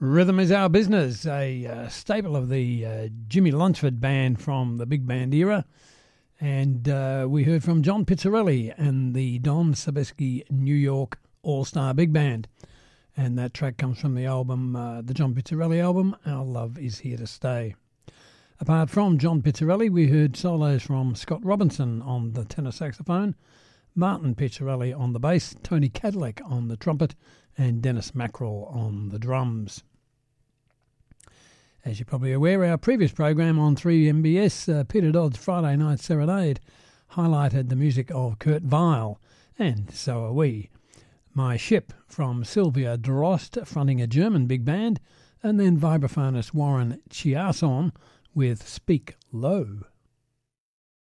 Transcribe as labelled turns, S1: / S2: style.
S1: Rhythm is Our Business, a staple of the Jimmy Lunceford band from the big band era. And we heard from John Pizzarelli and the Don Sebesky New York All-Star Big Band. And that track comes from the album, the John Pizzarelli album, Our Love Is Here to Stay. Apart from John Pizzarelli, we heard solos from Scott Robinson on the tenor saxophone, Martin Pizzarelli on the bass, Tony Cadillac on the trumpet, and Dennis Mackerel on the drums. As you're probably aware, our previous program on 3MBS, Peter Dodd's Friday Night Serenade, highlighted the music of Kurt Weill, and so are we. My Ship from Sylvia Drost, fronting a German big band, and then vibraphonist Warren Chiasson with Speak Low.